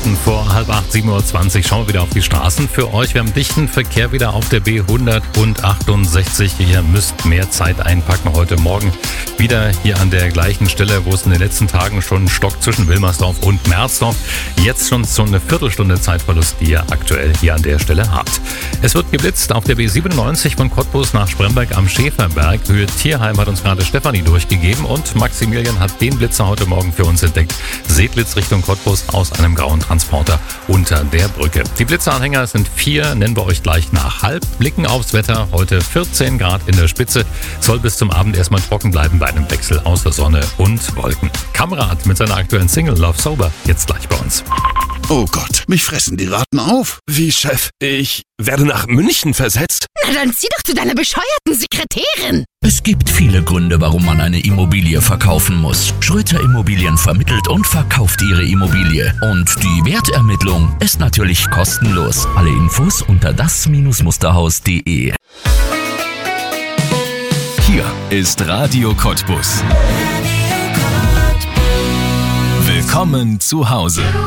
Minuten vor halb 8, 7:20 Uhr. Schauen wir wieder auf die Straßen für euch. Wir haben dichten Verkehr wieder auf der B168. Ihr müsst mehr Zeit einpacken heute Morgen. Wieder hier an der gleichen Stelle, wo es in den letzten Tagen schon stockt zwischen Wilmersdorf und Merzdorf. Jetzt schon so eine Viertelstunde Zeitverlust, die ihr aktuell hier an der Stelle habt. Es wird geblitzt auf der B97 von Cottbus nach Spremberg am Schäferberg. Höhe Tierheim hat uns gerade Stefanie durchgegeben und Maximilian hat den Blitzer heute Morgen für uns entdeckt. Seedlitz Richtung Cottbus aus einem grauen Transporter unter der Brücke. Die Blitzeranhänger sind 4, nennen wir euch gleich nach halb. Blicken aufs Wetter, heute 14 Grad in der Spitze. Soll bis zum Abend erstmal trocken bleiben bei einem Wechsel aus Sonne und Wolken. Kamerad mit seiner aktuellen Single Love Sober jetzt gleich bei uns. Oh Gott, mich fressen die Ratten auf. Wie, Chef? Ich werde nach München versetzt? Na dann zieh doch zu deiner bescheuerten Sekretärin. Es gibt viele Gründe, warum man eine Immobilie verkaufen muss. Schröter Immobilien vermittelt und verkauft ihre Immobilie. Und die Wertermittlung ist natürlich kostenlos. Alle Infos unter das-musterhaus.de. Hier ist Radio Cottbus. Willkommen zu Hause.